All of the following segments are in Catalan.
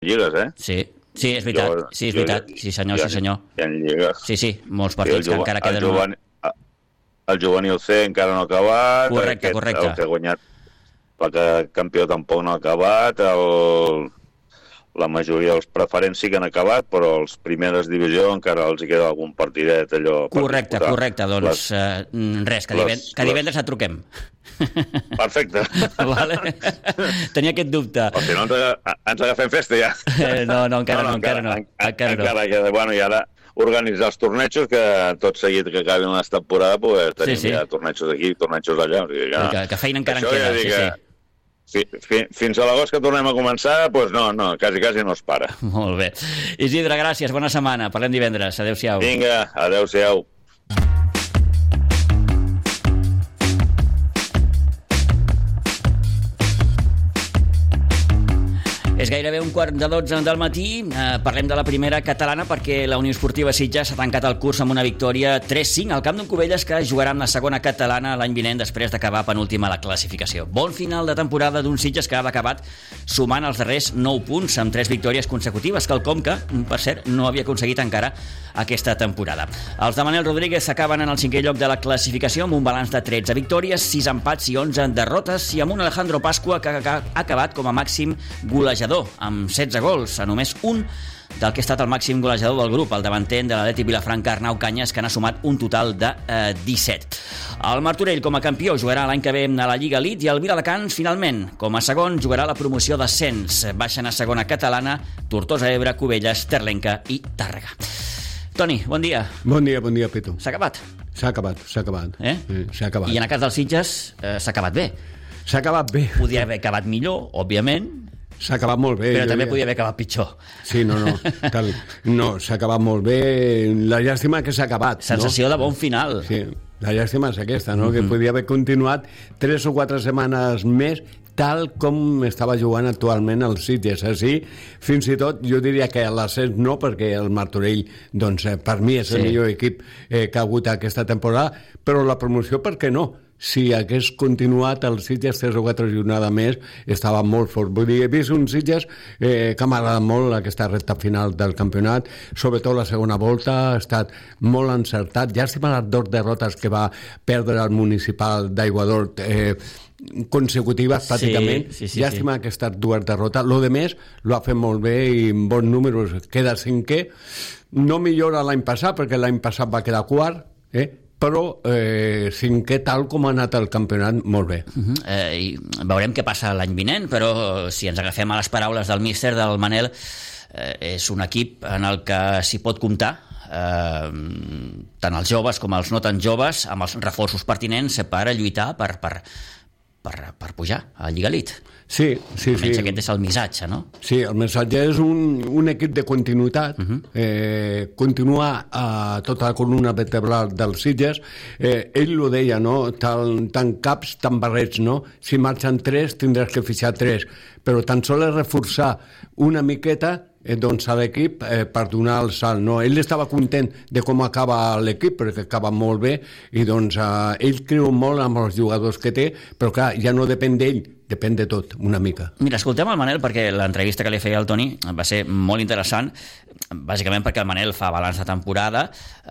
lligues, eh? Sí, és veritat. Sí, senyor. Hi ha lligues. Sí, molts partits que encara queden... El juvenil C encara no ha acabat. Correcte. El que ha guanyat el campió tampoc no ha acabat. La majoria dels preferents sí que han acabat, però els primeres divisió encara els hi queda algun partidet allò... Correcte. Doncs res, que divendres et truquem. Perfecte. Vale. Tenia aquest dubte. O si no, ens agafem festa ja. No, encara no. Bueno, i ara organitzar els tornejos, que tot seguit que acabin la temporada pues, tenim ja tornejos aquí, tornejos allà. O sigui, que feina encara en queda, sí. Fins a l'agost que tornem a començar, doncs no, quasi no es para. Molt bé. Isidre, gràcies, bona setmana. Parlem divendres. Adéu-siau. Vinga, adéu-siau. És gairebé 11:45 del matí. Parlem de la primera catalana perquè la Unió Esportiva Sitges ha tancat el curs amb una victòria 3-5 al camp d'un Cubelles, que jugarà amb la segona catalana l'any vinent després d'acabar penúltima a la classificació. Bon final de temporada d'un Sitges que ha acabat sumant els darrers 9 punts amb 3 victòries consecutives, quelcom que, per cert, no havia aconseguit encara aquesta temporada. Els de Manel Rodríguez acaben en el 5è lloc de la classificació amb un balanç de 13 victòries, 6 empats i 11 derrotes, i amb un Alejandro Pascua que ha acabat com a màxim golejador amb 16 gols, a només un del que ha estat el màxim golejador del grup, el davanter de l'Atlètic Vilafranca, Arnau Cañas, que n'ha sumat un total de 17. El Martorell, com a campió, jugarà l'any que ve a la Lliga Elite, i el Viladecans, finalment, com a segon, jugarà la promoció d'ascens. Baixen a segona catalana Tortosa, Ebre, Cubelles, Terlenca i Tàrrega. Toni, bon dia. Bon dia, Peto. S'ha acabat? S'ha acabat. S'ha acabat. I en el cas dels Sitges, s'ha acabat bé? S'ha acabat bé. Podia haver acabat millor, òbviament. S'ha acabat molt bé. Però també podia haver acabat pitjor. Sí, no, s'ha acabat molt bé. La llàstima que s'ha acabat. Sensació de bon final. Sí, la llàstima és aquesta, no? Que podia haver continuat 3 o 4 setmanes més, tal com estava jugant actualment el Sitges. Així, fins i tot, jo diria que l'ascens no, perquè el Martorell, doncs, per mi és el millor equip que ha hagut aquesta temporada, però la promoció, per què no? Si hagués continuat el Sitges 3 o 4 jornades més, estava molt fort. Vull dir, he vist un Sitges que m'ha agradat molt aquesta recta final del campionat, sobretot la segona volta, ha estat molt encertat. Llàstima les 2 derrotes que va perdre el Municipal d'Aiguador consecutives, pràcticament. Llàstima aquestes 2 derrotes. Lo de més lo ha fet molt bé i amb bons números queda 5è. No millora l'any passat, perquè l'any passat va quedar 4º, però 5è, tal com ha anat el campionat, molt bé. I veurem què passa l'any vinent, però si ens agafem a les paraules del míster, del Manel, és un equip en el que s'hi pot comptar, tant els joves com els no tan joves, amb els reforços pertinents per lluitar per pujar a Lliga Elite. Sí. Almenys aquest és el missatge, no? Sí, el missatge és un equip de continuïtat, continuar a tota la columna vertebral dels Sitges. Ell ho deia, no? Tant caps, tant barrets, no? Si marxen 3, tindràs que fixar 3, però tan sols és reforçar una miqueta doncs a l'equip per donar el salt, no? Ell estava content de com acaba l'equip, perquè acaba molt bé, i doncs ell creu molt amb els jugadors que té, però clar, ja no depèn d'ell, depèn de tot, una mica. Mira, escoltem el Manel, perquè l'entrevista que li feia al Toni va ser molt interessant, bàsicament perquè el Manel fa balanç de temporada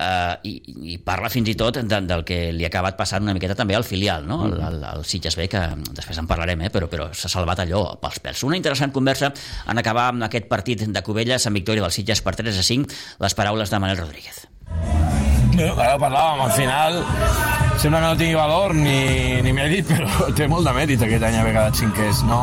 i parla fins i tot del que li ha acabat passant una miqueta també al filial, no? El Sitges B, que després en parlarem, però s'ha salvat allò pels pèls. Una interessant conversa en acabar amb aquest partit de Cubelles amb victòria del Sitges per 3-5, les paraules de Manel Rodríguez. Ara parlàvem, al final sembla que no tingui valor ni mèrit, però té molt de mèrit aquest any haver quedat 5è. No,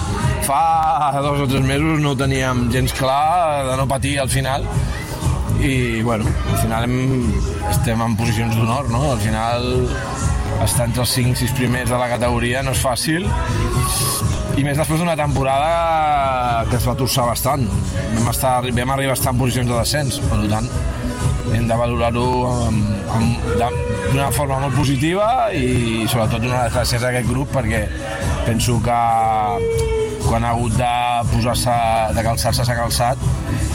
fa 2 o 3 mesos no teníem gens clar de no patir al final, i bueno, al final estem en posicions d'honor, no? Al final estar entre els 5-6 primers de la categoria no és fàcil, i més després d'una temporada que es va torçar bastant. Vam arribar a estar en posicions de descens, per tant hem de valorar-ho d'una forma molt positiva, i sobretot donar les gràcies a aquest grup, perquè penso que quan ha hagut de posar-se, de calçar-se, s'ha calçat,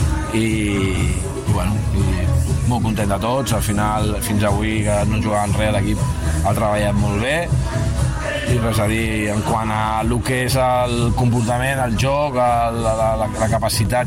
i molt content de tots. Al final, fins avui, que no jugàvem res, l'equip ha treballat molt bé, i res a dir en quant a el que és el comportament, el joc, la capacitat